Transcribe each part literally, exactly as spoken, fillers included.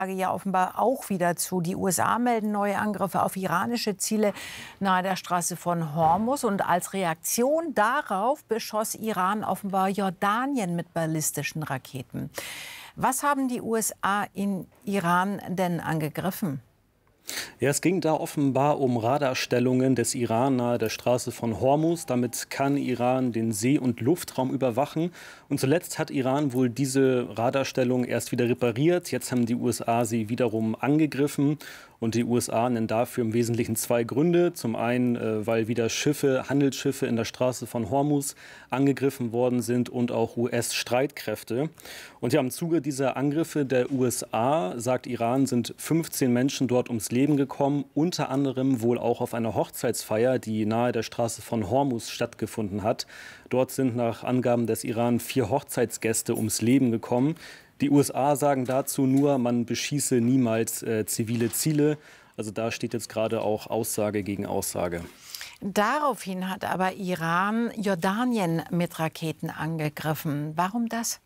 ja offenbar auch wieder zu. Die U S A melden neue Angriffe auf iranische Ziele nahe der Straße von Hormuz. Und als Reaktion darauf beschoss Iran offenbar Jordanien mit ballistischen Raketen. Was haben die U S A in Iran denn angegriffen? Ja, es ging da offenbar um Radarstellungen des Iran nahe der Straße von Hormuz. Damit kann Iran den See- und Luftraum überwachen. Und zuletzt hat Iran wohl diese Radarstellung erst wieder repariert. Jetzt haben die U S A sie wiederum angegriffen. Und die U S A nennen dafür im Wesentlichen zwei Gründe. Zum einen, äh, weil wieder Schiffe, Handelsschiffe in der Straße von Hormuz angegriffen worden sind und auch U S-Streitkräfte. Und ja, im Zuge dieser Angriffe der U S A, sagt Iran, sind fünfzehn Menschen dort ums Leben gekommen. Unter anderem wohl auch auf einer Hochzeitsfeier, die nahe der Straße von Hormuz stattgefunden hat. Dort sind nach Angaben des Iran vier Hochzeitsgäste ums Leben gekommen. Die U S A sagen dazu nur, man beschieße niemals äh, zivile Ziele. Also da steht jetzt gerade auch Aussage gegen Aussage. Daraufhin hat aber Iran Jordanien mit Raketen angegriffen. Warum das?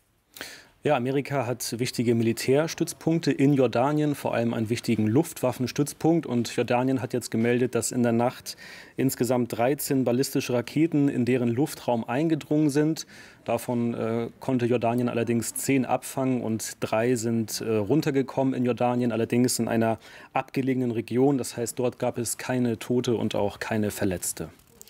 Ja, Amerika hat wichtige Militärstützpunkte in Jordanien, vor allem einen wichtigen Luftwaffenstützpunkt. Und Jordanien hat jetzt gemeldet, dass in der Nacht insgesamt dreizehn ballistische Raketen in deren Luftraum eingedrungen sind. Davon äh, konnte Jordanien allerdings zehn abfangen und drei sind äh, runtergekommen in Jordanien, allerdings in einer abgelegenen Region. Das heißt, dort gab es keine Tote und auch keine Verletzte.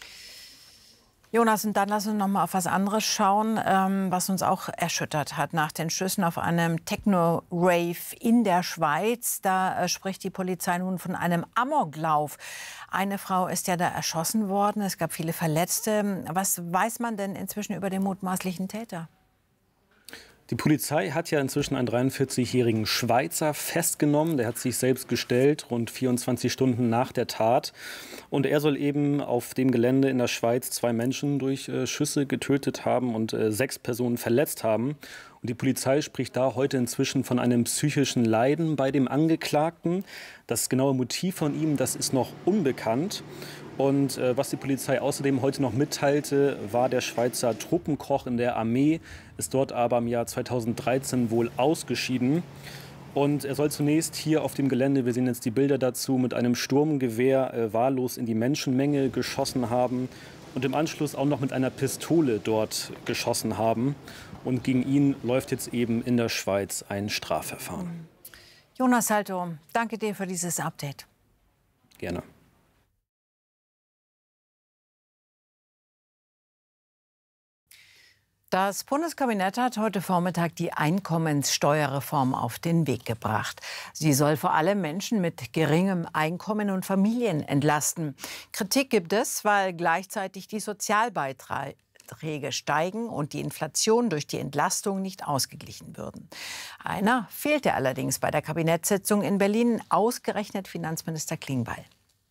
Jonas, und dann lass uns noch mal auf was anderes schauen, ähm, was uns auch erschüttert hat. Nach den Schüssen auf einem Techno-Rave in der Schweiz, da äh, spricht die Polizei nun von einem Amoklauf. Eine Frau ist ja da erschossen worden, es gab viele Verletzte. Was weiß man denn inzwischen über den mutmaßlichen Täter? Die Polizei hat ja inzwischen einen dreiundvierzigjährigen Schweizer festgenommen. Der hat sich selbst gestellt, rund vierundzwanzig Stunden nach der Tat. Und er soll eben auf dem Gelände in der Schweiz zwei Menschen durch äh, Schüsse getötet haben und äh, sechs Personen verletzt haben. Und die Polizei spricht da heute inzwischen von einem psychischen Leiden bei dem Angeklagten. Das genaue Motiv von ihm, das ist noch unbekannt. Und äh, was die Polizei außerdem heute noch mitteilte, war der Schweizer Truppenkoch in der Armee, ist dort aber im Jahr zweitausenddreizehn wohl ausgeschieden. Und er soll zunächst hier auf dem Gelände, wir sehen jetzt die Bilder dazu, mit einem Sturmgewehr äh, wahllos in die Menschenmenge geschossen haben und im Anschluss auch noch mit einer Pistole dort geschossen haben. Und gegen ihn läuft jetzt eben in der Schweiz ein Strafverfahren. Jonas Salto, danke dir für dieses Update. Gerne. Das Bundeskabinett hat heute Vormittag die Einkommenssteuerreform auf den Weg gebracht. Sie soll vor allem Menschen mit geringem Einkommen und Familien entlasten. Kritik gibt es, weil gleichzeitig die Sozialbeiträge steigen und die Inflation durch die Entlastung nicht ausgeglichen würden. Einer fehlte allerdings bei der Kabinettssitzung in Berlin, ausgerechnet Finanzminister Klingbeil.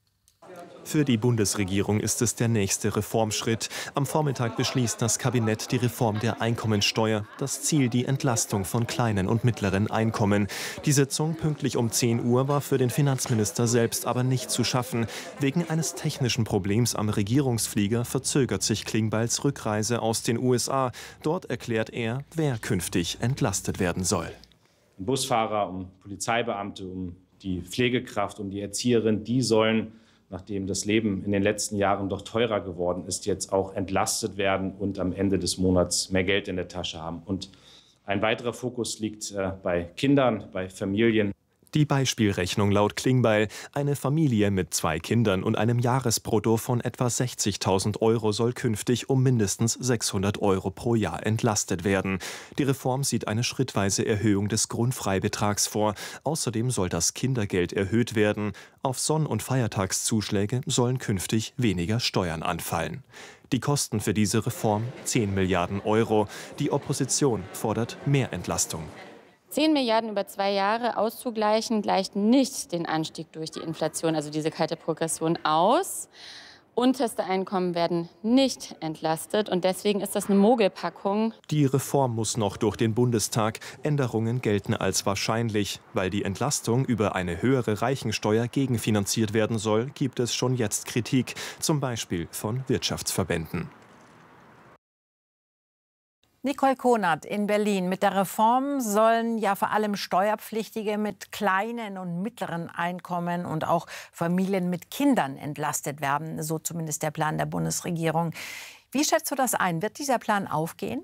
Für die Bundesregierung ist es der nächste Reformschritt. Am Vormittag beschließt das Kabinett die Reform der Einkommensteuer. Das Ziel die Entlastung von kleinen und mittleren Einkommen. Die Sitzung pünktlich um zehn Uhr war für den Finanzminister selbst aber nicht zu schaffen. Wegen eines technischen Problems am Regierungsflieger verzögert sich Klingbeils Rückreise aus den U S A. Dort erklärt er, wer künftig entlastet werden soll. Um Busfahrer, um Polizeibeamte, um die Pflegekraft, um die Erzieherin, die sollen, nachdem das Leben in den letzten Jahren doch teurer geworden ist, jetzt auch entlastet werden und am Ende des Monats mehr Geld in der Tasche haben. Und ein weiterer Fokus liegt äh, bei Kindern, bei Familien. Die Beispielrechnung laut Klingbeil: Eine Familie mit zwei Kindern und einem Jahresbrutto von etwa sechzigtausend Euro soll künftig um mindestens sechshundert Euro pro Jahr entlastet werden. Die Reform sieht eine schrittweise Erhöhung des Grundfreibetrags vor. Außerdem soll das Kindergeld erhöht werden. Auf Sonn- und Feiertagszuschläge sollen künftig weniger Steuern anfallen. Die Kosten für diese Reform zehn Milliarden Euro. Die Opposition fordert mehr Entlastung. zehn Milliarden über zwei Jahre auszugleichen, gleicht nicht den Anstieg durch die Inflation, also diese kalte Progression, aus. Unterste Einkommen werden nicht entlastet und deswegen ist das eine Mogelpackung. Die Reform muss noch durch den Bundestag. Änderungen gelten als wahrscheinlich. Weil die Entlastung über eine höhere Reichensteuer gegenfinanziert werden soll, gibt es schon jetzt Kritik, zum Beispiel von Wirtschaftsverbänden. Nicole Konert in Berlin. Mit der Reform sollen ja vor allem Steuerpflichtige mit kleinen und mittleren Einkommen und auch Familien mit Kindern entlastet werden. So zumindest der Plan der Bundesregierung. Wie schätzt du das ein? Wird dieser Plan aufgehen?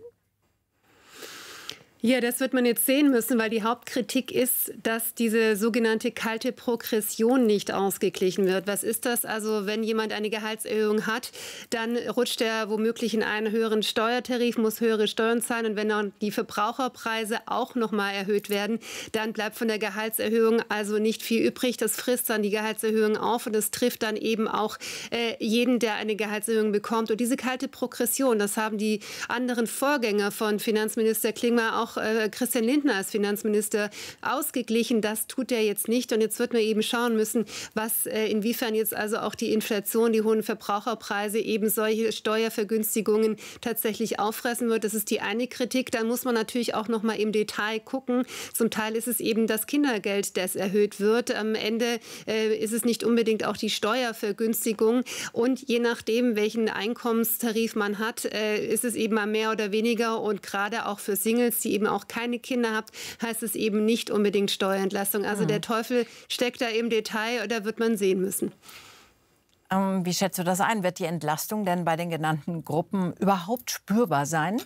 Ja, das wird man jetzt sehen müssen, weil die Hauptkritik ist, dass diese sogenannte kalte Progression nicht ausgeglichen wird. Was ist das? Also wenn jemand eine Gehaltserhöhung hat, dann rutscht er womöglich in einen höheren Steuertarif, muss höhere Steuern zahlen. Und wenn dann die Verbraucherpreise auch noch mal erhöht werden, dann bleibt von der Gehaltserhöhung also nicht viel übrig. Das frisst dann die Gehaltserhöhung auf und es trifft dann eben auch äh, jeden, der eine Gehaltserhöhung bekommt. Und diese kalte Progression, das haben die anderen Vorgänger von Finanzminister Klingbeil auch Christian Lindner als Finanzminister ausgeglichen. Das tut er jetzt nicht. Und jetzt wird man eben schauen müssen, was inwiefern jetzt also auch die Inflation, die hohen Verbraucherpreise eben solche Steuervergünstigungen tatsächlich auffressen wird. Das ist die eine Kritik. Dann muss man natürlich auch noch mal im Detail gucken. Zum Teil ist es eben das Kindergeld, das erhöht wird. Am Ende äh, ist es nicht unbedingt auch die Steuervergünstigung. Und je nachdem, welchen Einkommenstarif man hat, äh, ist es eben mal mehr oder weniger. Und gerade auch für Singles, die eben auch keine Kinder habt, heißt es eben nicht unbedingt Steuerentlastung. Also mhm. der Teufel steckt da im Detail, da wird man sehen müssen. Ähm, wie schätzt du das ein? Wird die Entlastung denn bei den genannten Gruppen überhaupt spürbar sein?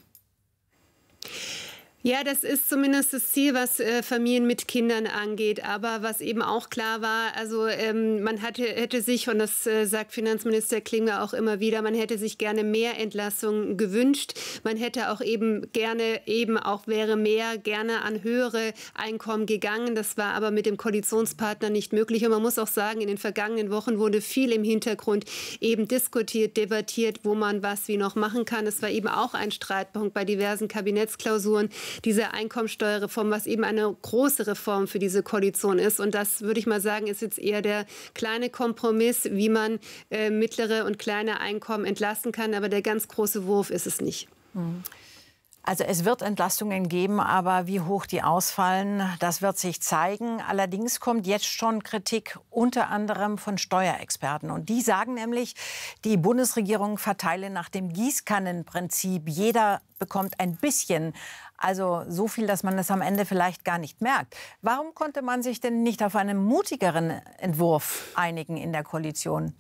Ja, das ist zumindest das Ziel, was äh, Familien mit Kindern angeht. Aber was eben auch klar war, also ähm, man hatte, hätte sich, und das äh, sagt Finanzminister Klingbeil auch immer wieder, man hätte sich gerne mehr Entlastung gewünscht. Man hätte auch eben gerne, eben auch wäre mehr gerne an höhere Einkommen gegangen. Das war aber mit dem Koalitionspartner nicht möglich. Und man muss auch sagen, in den vergangenen Wochen wurde viel im Hintergrund eben diskutiert, debattiert, wo man was wie noch machen kann. Es war eben auch ein Streitpunkt bei diversen Kabinettsklausuren. Diese Einkommensteuerreform, was eben eine große Reform für diese Koalition ist. Und das, würde ich mal sagen, ist jetzt eher der kleine Kompromiss, wie man äh, mittlere und kleine Einkommen entlasten kann. Aber der ganz große Wurf ist es nicht. Also es wird Entlastungen geben, aber wie hoch die ausfallen, das wird sich zeigen. Allerdings kommt jetzt schon Kritik unter anderem von Steuerexperten. Und die sagen nämlich, die Bundesregierung verteile nach dem Gießkannenprinzip. Jeder bekommt ein bisschen, also so viel, dass man es am Ende vielleicht gar nicht merkt. Warum konnte man sich denn nicht auf einen mutigeren Entwurf einigen in der Koalition?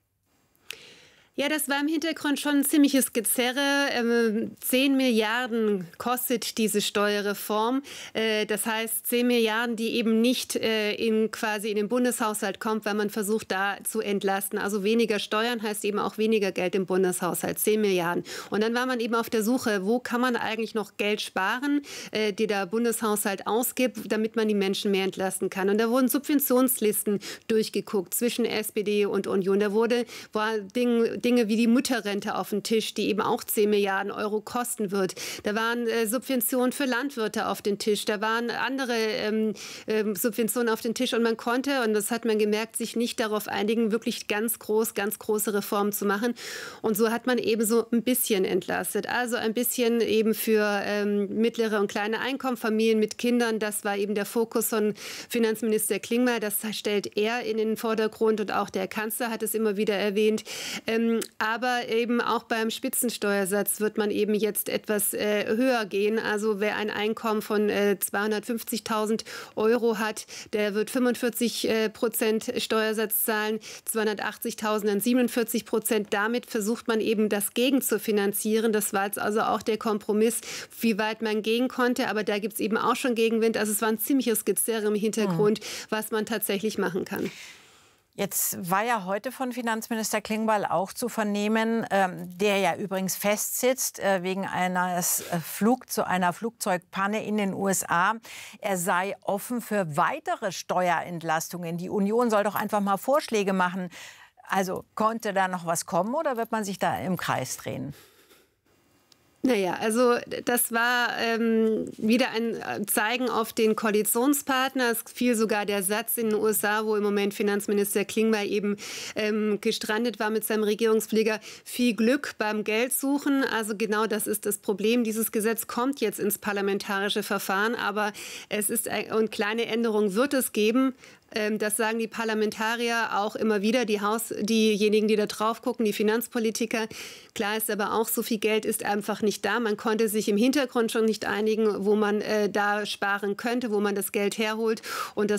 Ja, das war im Hintergrund schon ein ziemliches Gezerre. Ähm, zehn Milliarden kostet diese Steuerreform. Äh, das heißt, zehn Milliarden, die eben nicht äh, in, quasi in den Bundeshaushalt kommt, weil man versucht, da zu entlasten. Also weniger Steuern heißt eben auch weniger Geld im Bundeshaushalt, zehn Milliarden. Und dann war man eben auf der Suche, wo kann man eigentlich noch Geld sparen, äh, die der Bundeshaushalt ausgibt, damit man die Menschen mehr entlasten kann. Und da wurden Subventionslisten durchgeguckt zwischen S P D und Union. Da wurde war Ding, Dinge wie die Mutterrente auf den Tisch, die eben auch zehn Milliarden Euro kosten wird. Da waren äh, Subventionen für Landwirte auf den Tisch. Da waren andere ähm, äh, Subventionen auf den Tisch. Und man konnte, und das hat man gemerkt, sich nicht darauf einigen, wirklich ganz groß, ganz große Reformen zu machen. Und so hat man eben so ein bisschen entlastet. Also ein bisschen eben für ähm, mittlere und kleine Einkommen, Familien mit Kindern. Das war eben der Fokus von Finanzminister Klingbeil. Das stellt er in den Vordergrund und auch der Kanzler hat es immer wieder erwähnt. Ähm, Aber eben auch beim Spitzensteuersatz wird man eben jetzt etwas äh, höher gehen. Also wer ein Einkommen von äh, zweihundertfünfzigtausend Euro hat, der wird fünfundvierzig Prozent Steuersatz zahlen, zweihundertachtzigtausend dann siebenundvierzig Prozent. Damit versucht man eben das gegen zu finanzieren. Das war jetzt also auch der Kompromiss, wie weit man gehen konnte. Aber da gibt es eben auch schon Gegenwind. Also es war ein ziemliches Gezerre im Hintergrund, mhm. was man tatsächlich machen kann. Jetzt war ja heute von Finanzminister Klingbeil auch zu vernehmen, ähm, der ja übrigens festsitzt äh, wegen eines, äh, Flug, zu einer Flugzeugpanne in den U S A. Er sei offen für weitere Steuerentlastungen. Die Union soll doch einfach mal Vorschläge machen. Also konnte da noch was kommen oder wird man sich da im Kreis drehen? Naja, also das war ähm, wieder ein Zeigen auf den Koalitionspartner. Es fiel sogar der Satz in den U S A, wo im Moment Finanzminister Klingbeil eben ähm, gestrandet war mit seinem Regierungsflieger. Viel Glück beim Geldsuchen. Also genau das ist das Problem. Dieses Gesetz kommt jetzt ins parlamentarische Verfahren, aber es ist ein, und kleine Änderungen wird es geben. Das sagen die Parlamentarier auch immer wieder, die Haus, diejenigen, die da drauf gucken, die Finanzpolitiker. Klar ist aber auch, so viel Geld ist einfach nicht da. Man konnte sich im Hintergrund schon nicht einigen, wo man äh, da sparen könnte, wo man das Geld herholt. Und das